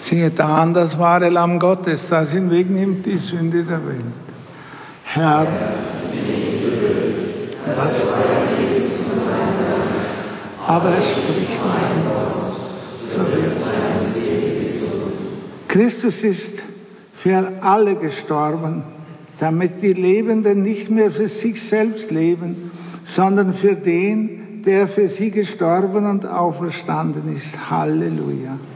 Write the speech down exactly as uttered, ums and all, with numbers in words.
Singet an das wahre Lamm Gottes, das hinwegnimmt die Sünde der Welt. Herr, was aber sprich mein Wort, so wird dein Segen gesund. Christus ist für alle gestorben, damit die Lebenden nicht mehr für sich selbst leben, sondern für den, der für sie gestorben und auferstanden ist. Halleluja.